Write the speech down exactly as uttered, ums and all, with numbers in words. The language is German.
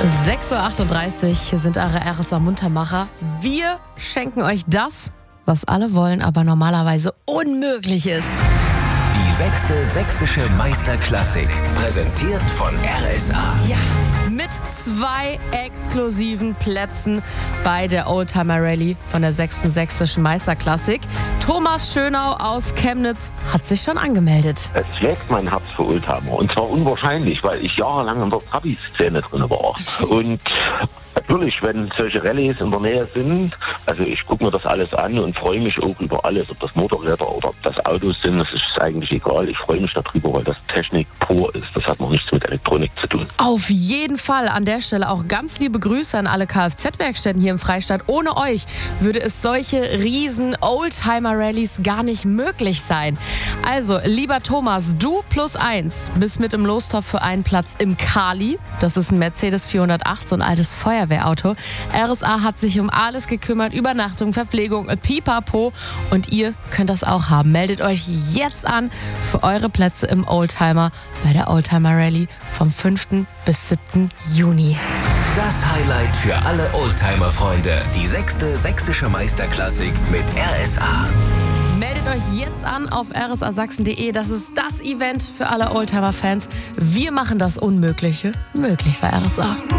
sechs Uhr achtunddreißig sind eure R S A-Muntermacher. Wir schenken euch das, was alle wollen, aber normalerweise unmöglich ist. Die sechste sächsische Meisterklassik, präsentiert von R S A. Ja, mit zwei exklusiven Plätzen bei der Oldtimer Rallye von der sechsten sächsischen Meisterklassik. Thomas Schönau aus Chemnitz hat sich schon angemeldet. Es schlägt mein Herz für Oldtimer. Und zwar unwahrscheinlich, weil ich jahrelang in der Trabi-Szene drin war. Und natürlich, wenn solche Rallyes in der Nähe sind, also ich gucke mir das alles an und freue mich auch über alles, ob das Motorräder oder ob das Autos sind, das ist eigentlich egal. Ich freue mich darüber, weil das Technik pur ist. Das hat noch nichts mit Elektronik zu tun. Auf jeden Fall an der Stelle auch ganz liebe Grüße an alle Kfz-Werkstätten hier im Freistaat. Ohne euch würde es solche riesen Oldtimer-Rallyes gar nicht möglich sein. Also, lieber Thomas, du plus eins bist mit im Lostopf für einen Platz im Kali. Das ist ein Mercedes vierhundertacht, so ein altes Feuerwehrauto. R S A hat sich um alles gekümmert, Übernachtung, Verpflegung, pipapo. Und ihr könnt das auch haben. Meldet euch jetzt an für eure Plätze im Oldtimer bei der Oldtimer Rallye vom fünften bis siebten Juni. Das Highlight für alle Oldtimer-Freunde. Die sechste sächsische Meisterklassik mit R S A. Meldet euch jetzt an auf r s a sachsen punkt d e. Das ist das Event für alle Oldtimer-Fans. Wir machen das Unmögliche möglich bei R S A.